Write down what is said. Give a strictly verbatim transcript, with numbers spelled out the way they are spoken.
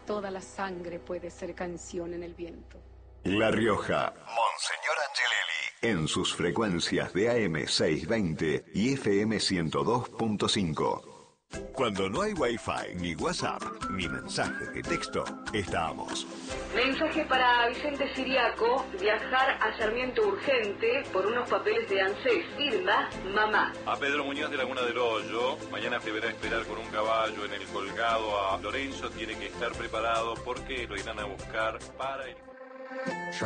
toda la sangre puede ser canción en el viento. La Rioja, Monseñor Angelelli, en sus frecuencias de A M seiscientos veinte y F M ciento dos punto cinco. Cuando no hay Wi-Fi, ni WhatsApp, ni mensajes de texto, estamos. Mensaje para Vicente Siriaco, viajar a Sarmiento urgente por unos papeles de ANSES. Firma, mamá. A Pedro Muñoz de Laguna del Hoyo, mañana deberá esperar con un caballo en el colgado a Lorenzo, tiene que estar preparado porque lo irán a buscar para el...